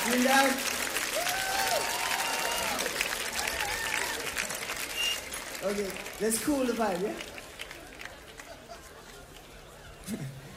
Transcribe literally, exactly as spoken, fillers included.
Green down. Okay, let's cool the vibe, yeah?